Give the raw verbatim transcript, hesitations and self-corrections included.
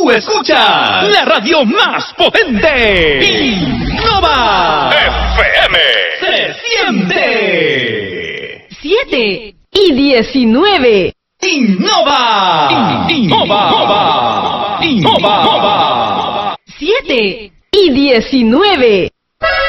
Tú escuchas la radio más potente. Innova F M. Se siente. siete y diecinueve. Innova. Innova. Innova. siete y diecinueve.